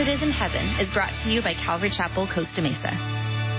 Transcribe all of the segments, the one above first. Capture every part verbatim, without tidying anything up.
It Is in Heaven is brought to you by Calvary Chapel, Costa Mesa.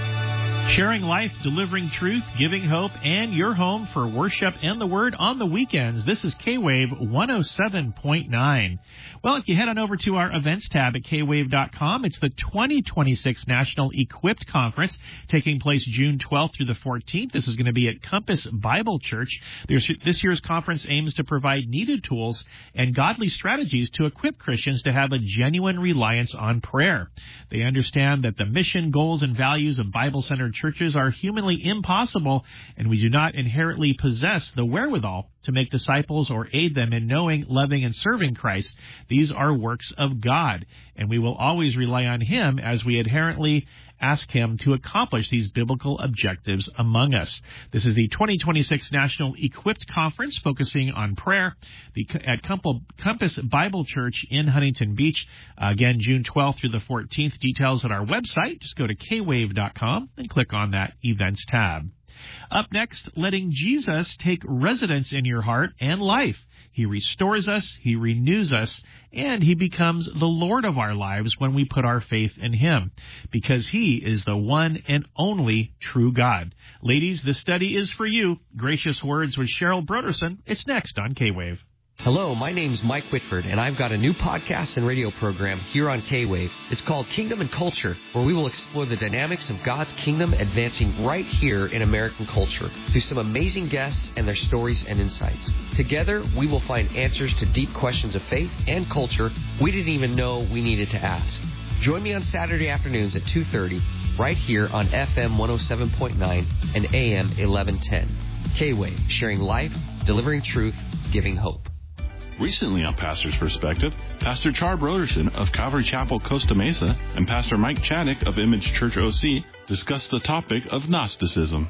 Sharing life, delivering truth, giving hope, and your home for worship and the Word on the weekends. This is K-Wave one oh seven point nine. Well, if you head on over to our events tab at K wave dot com, it's the twenty twenty-six National Equipped Conference taking place June twelfth through the fourteenth. This is going to be at Compass Bible Church. This year's conference aims to provide needed tools and godly strategies to equip Christians to have a genuine reliance on prayer. They understand that the mission, goals, and values of Bible-centered churches are humanly impossible, and we do not inherently possess the wherewithal to make disciples or aid them in knowing, loving, and serving Christ. These are works of God, and we will always rely on Him as we adherently ask Him to accomplish these biblical objectives among us. This is the twenty twenty-six National Equipped Conference focusing on prayer the, at Compass Bible Church in Huntington Beach. Uh, again, June twelfth through the fourteenth. Details at our website. Just go to K wave dot com and click on that Events tab. Up next, letting Jesus take residence in your heart and life. He restores us, He renews us, and He becomes the Lord of our lives when we put our faith in Him, because He is the one and only true God. Ladies, this study is for you. Gracious Words with Cheryl Broderson. It's next on K-Wave. Hello, my name's Mike Whitford, and I've got a new podcast and radio program here on K-Wave. It's called Kingdom and Culture, where we will explore the dynamics of God's kingdom advancing right here in American culture through some amazing guests and their stories and insights. Together, we will find answers to deep questions of faith and culture we didn't even know we needed to ask. Join me on Saturday afternoons at two thirty, right here on F M one oh seven point nine and A M eleven ten. K-Wave, sharing life, delivering truth, giving hope. Recently on Pastor's Perspective, Pastor Char Broderson of Calvary Chapel, Costa Mesa, and Pastor Mike Chaddick of Image Church O C discuss the topic of Gnosticism.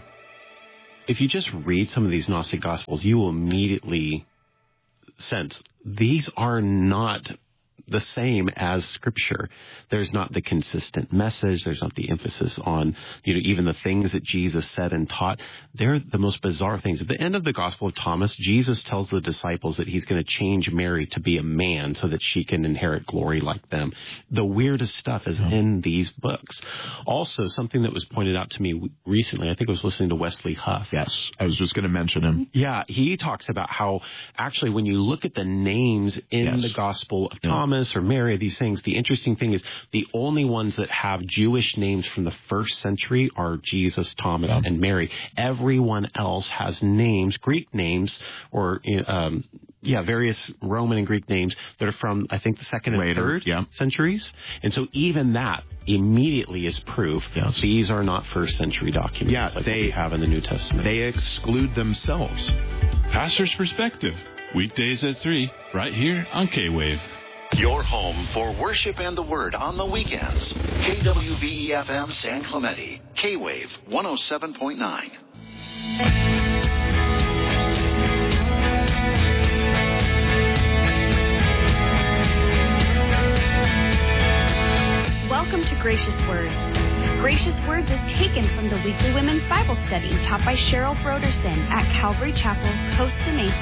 If you just read some of these Gnostic Gospels, you will immediately sense these are not the same as Scripture. There's not the consistent message. There's not the emphasis on, you know, even the things that Jesus said and taught. They're the most bizarre things. At the end of the Gospel of Thomas, Jesus tells the disciples that He's going to change Mary to be a man so that she can inherit glory like them. The weirdest stuff is in these books. Also, something that was pointed out to me recently, I think I was listening to Wesley Huff. Yes, I was just going to mention him. Yeah, he talks about how actually when you look at the names in yes. the Gospel of Thomas, or Mary, these things, the interesting thing is the only ones that have Jewish names from the first century are Jesus, Thomas, yeah. and Mary. Everyone else has names, Greek names, or um, yeah, various Roman and Greek names that are from, I think, the second and Later, third yeah. centuries. And so even that immediately is proof yes. these are not first century documents yeah, like they, we have in the New Testament. They exclude themselves. Pastor's Perspective, weekdays at three, right here on K-Wave. Your home for worship and the Word on the weekends. K W B E F M San Clemente. K-Wave one oh seven point nine. Welcome to Gracious Words. Gracious Words is taken from the weekly women's Bible study taught by Cheryl Broderson at Calvary Chapel, Costa Mesa,